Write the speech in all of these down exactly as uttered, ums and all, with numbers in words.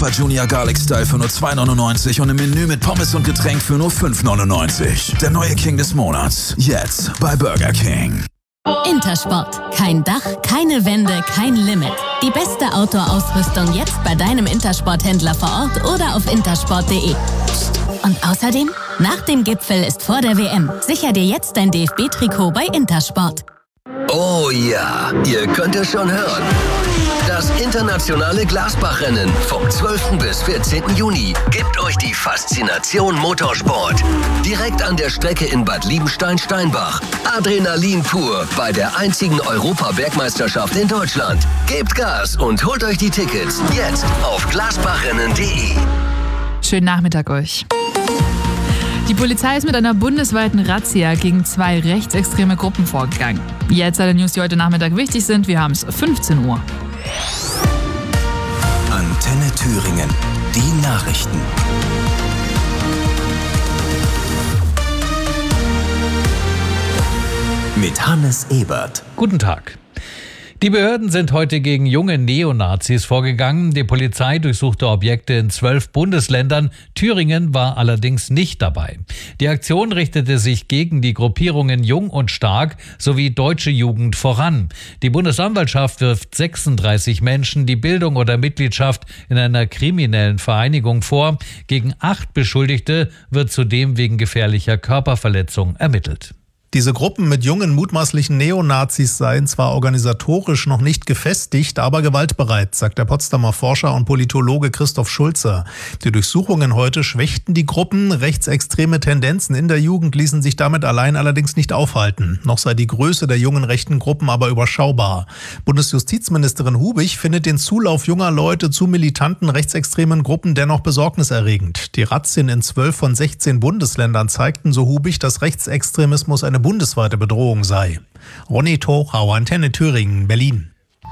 Super Junior Garlic Style für nur zwei neunundneunzig und im Menü mit Pommes und Getränk für nur fünf neunundneunzig. Der neue King des Monats. Jetzt bei Burger King. Intersport. Kein Dach, keine Wände, kein Limit. Die beste Outdoor-Ausrüstung jetzt bei deinem Intersport-Händler vor Ort oder auf intersport punkt de. Und außerdem, nach dem Gipfel ist vor der W M. Sicher dir jetzt dein D F B-Trikot bei Intersport. Oh ja, ihr könnt es schon hören. Das internationale Glasbach-Rennen vom zwölften bis vierzehnten Juni gibt euch die Faszination Motorsport. Direkt an der Strecke in Bad Liebenstein-Steinbach. Adrenalin pur bei der einzigen Europa-Bergmeisterschaft in Deutschland. Gebt Gas und holt euch die Tickets jetzt auf glasbachrennen punkt de. Schönen Nachmittag euch. Die Polizei ist mit einer bundesweiten Razzia gegen zwei rechtsextreme Gruppen vorgegangen. Jetzt alle News, die heute Nachmittag wichtig sind. Wir haben es fünfzehn Uhr. Antenne Thüringen. Die Nachrichten. Mit Hannes Ebert. Guten Tag. Die Behörden sind heute gegen junge Neonazis vorgegangen. Die Polizei durchsuchte Objekte in zwölf Bundesländern. Thüringen war allerdings nicht dabei. Die Aktion richtete sich gegen die Gruppierungen Jung und Stark sowie Deutsche Jugend voran. Die Bundesanwaltschaft wirft sechsunddreißig Menschen die Bildung oder Mitgliedschaft in einer kriminellen Vereinigung vor. Gegen acht Beschuldigte wird zudem wegen gefährlicher Körperverletzung ermittelt. Diese Gruppen mit jungen mutmaßlichen Neonazis seien zwar organisatorisch noch nicht gefestigt, aber gewaltbereit, sagt der Potsdamer Forscher und Politologe Christoph Schulze. Die Durchsuchungen heute schwächten die Gruppen. Rechtsextreme Tendenzen in der Jugend ließen sich damit allein allerdings nicht aufhalten. Noch sei die Größe der jungen rechten Gruppen aber überschaubar. Bundesjustizministerin Hubich findet den Zulauf junger Leute zu militanten rechtsextremen Gruppen dennoch besorgniserregend. Die Razzien in zwölf von sechzehn Bundesländern zeigten, so Hubich, dass Rechtsextremismus eine bundesweite Bedrohung sei. Ronny Tochau, Antenne Thüringen, Berlin.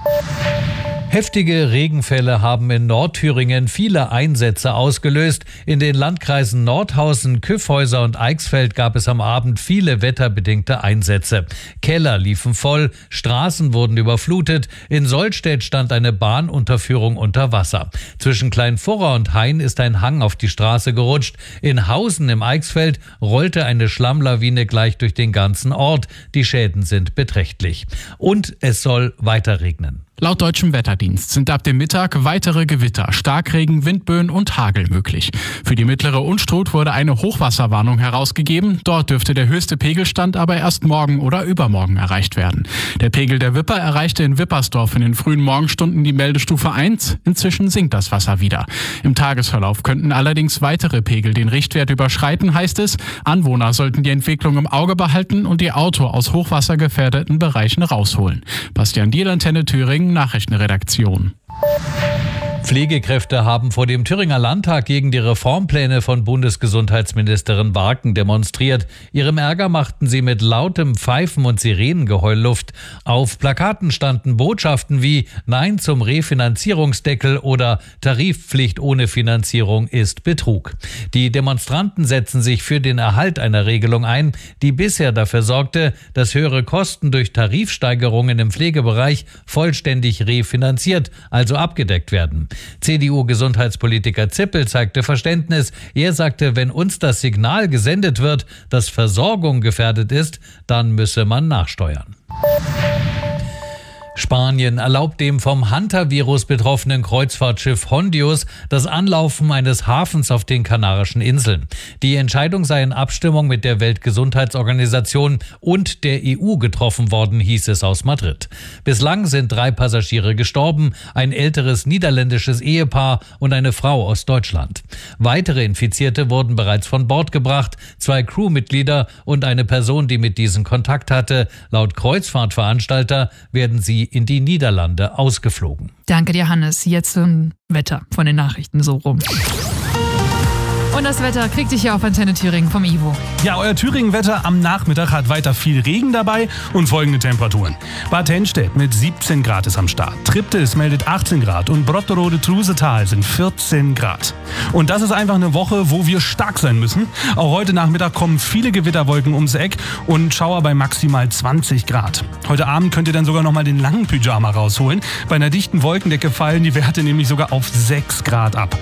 Heftige Regenfälle haben in Nordthüringen viele Einsätze ausgelöst. In den Landkreisen Nordhausen, Kyffhäuser und Eichsfeld gab es am Abend viele wetterbedingte Einsätze. Keller liefen voll, Straßen wurden überflutet. In Sollstedt stand eine Bahnunterführung unter Wasser. Zwischen Kleinfurra und Hain ist ein Hang auf die Straße gerutscht. In Hausen im Eichsfeld rollte eine Schlammlawine gleich durch den ganzen Ort. Die Schäden sind beträchtlich. Und es soll weiter regnen. Laut deutschem Wetterdienst sind ab dem Mittag weitere Gewitter, Starkregen, Windböen und Hagel möglich. Für die mittlere Unstrut wurde eine Hochwasserwarnung herausgegeben. Dort dürfte der höchste Pegelstand aber erst morgen oder übermorgen erreicht werden. Der Pegel der Wipper erreichte in Wippersdorf in den frühen Morgenstunden die Meldestufe eins. Inzwischen sinkt das Wasser wieder. Im Tagesverlauf könnten allerdings weitere Pegel den Richtwert überschreiten, heißt es. Anwohner sollten die Entwicklung im Auge behalten und ihr Auto aus hochwassergefährdeten Bereichen rausholen. Bastian Diel, Antenne Thüringen, Nachrichtenredaktion. Pflegekräfte haben vor dem Thüringer Landtag gegen die Reformpläne von Bundesgesundheitsministerin Barken demonstriert. Ihrem Ärger machten sie mit lautem Pfeifen und Sirenengeheul Luft. Auf Plakaten standen Botschaften wie Nein zum Refinanzierungsdeckel oder Tarifpflicht ohne Finanzierung ist Betrug. Die Demonstranten setzen sich für den Erhalt einer Regelung ein, die bisher dafür sorgte, dass höhere Kosten durch Tarifsteigerungen im Pflegebereich vollständig refinanziert, also abgedeckt werden. C D U-Gesundheitspolitiker Zippel zeigte Verständnis. Er sagte, wenn uns das Signal gesendet wird, dass Versorgung gefährdet ist, dann müsse man nachsteuern. Spanien erlaubt dem vom Hantavirus betroffenen Kreuzfahrtschiff Hondius das Anlaufen eines Hafens auf den Kanarischen Inseln. Die Entscheidung sei in Abstimmung mit der Weltgesundheitsorganisation und der E U getroffen worden, hieß es aus Madrid. Bislang sind drei Passagiere gestorben, ein älteres niederländisches Ehepaar und eine Frau aus Deutschland. Weitere Infizierte wurden bereits von Bord gebracht, zwei Crewmitglieder und eine Person, die mit diesen Kontakt hatte. Laut Kreuzfahrtveranstalter werden sie in die Niederlande ausgeflogen. Danke dir, Hannes. Jetzt zum Wetter von den Nachrichten so rum. Und das Wetter kriegt dich hier auf Antenne Thüringen vom Ivo. Ja, euer Thüringen-Wetter am Nachmittag hat weiter viel Regen dabei und folgende Temperaturen. Bad Hennstedt mit siebzehn Grad ist am Start. Triptis meldet achtzehn Grad und Brotterode-Trusetal sind vierzehn Grad. Und das ist einfach eine Woche, wo wir stark sein müssen. Auch heute Nachmittag kommen viele Gewitterwolken ums Eck und Schauer bei maximal zwanzig Grad. Heute Abend könnt ihr dann sogar nochmal den langen Pyjama rausholen. Bei einer dichten Wolkendecke fallen die Werte nämlich sogar auf sechs Grad ab.